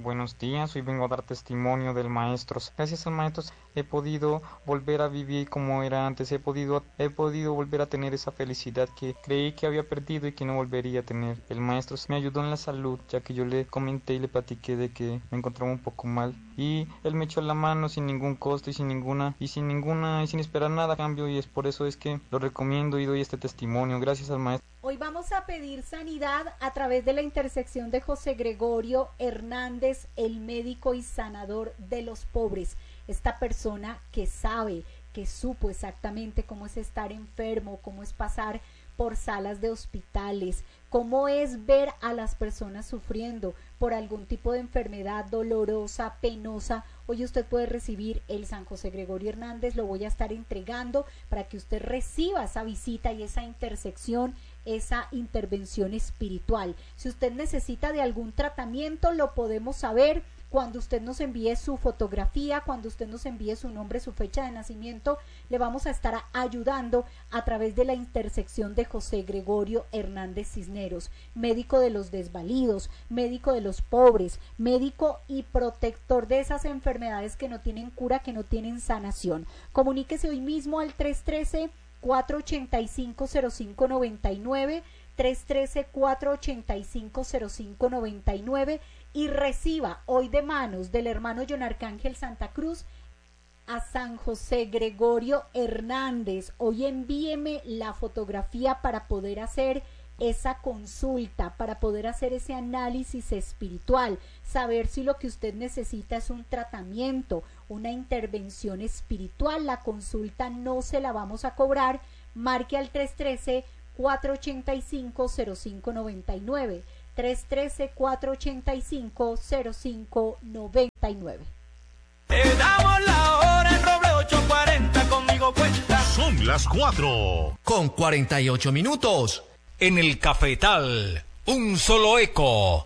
Buenos días, hoy vengo a dar testimonio del maestro. Gracias al maestro he podido volver a vivir como era antes, he podido volver a tener esa felicidad que creí que había perdido y que no volvería a tener. El maestro me ayudó en la salud, ya que yo le comenté y le platiqué de que me encontraba un poco mal, y él me echó la mano sin ningún costo y sin esperar nada a cambio, y es por eso es que lo recomiendo y doy este testimonio. Gracias al maestro. Hoy vamos a pedir sanidad a través de la intersección de José Gregorio Hernández, el médico y sanador de los pobres. Esta persona que sabe, que supo exactamente cómo es estar enfermo, cómo es pasar por salas de hospitales, cómo es ver a las personas sufriendo por algún tipo de enfermedad dolorosa, penosa. Hoy usted puede recibir el San José Gregorio Hernández, lo voy a estar entregando para que usted reciba esa visita y esa intersección, esa intervención espiritual. Si usted necesita de algún tratamiento, lo podemos saber cuando usted nos envíe su fotografía, cuando usted nos envíe su nombre, su fecha de nacimiento. Le vamos a estar ayudando a través de la intersección de José Gregorio Hernández Cisneros, médico de los desvalidos, médico de los pobres, médico y protector de esas enfermedades que no tienen cura, que no tienen sanación. Comuníquese hoy mismo al 313-485-0599, 313-485-0599, y reciba hoy de manos del hermano John Arcángel Santa Cruz a San José Gregorio Hernández. Hoy envíeme la fotografía para poder hacer esa consulta, para poder hacer ese análisis espiritual, saber si lo que usted necesita es un tratamiento, una intervención espiritual. La consulta no se la vamos a cobrar. Marque al 313-485-0599, 313-485-0599. Te damos la hora en Roble 840, conmigo cuenta. Son las 4:48 En el cafetal, un solo eco.